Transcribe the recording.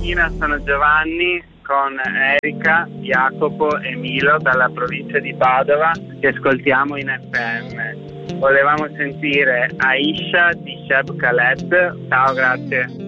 mattina, sono Giovanni con Erika, Jacopo e Milo dalla provincia di Padova che ascoltiamo in FM. Volevamo sentire Aisha di Sheb Khaled. Ciao, grazie.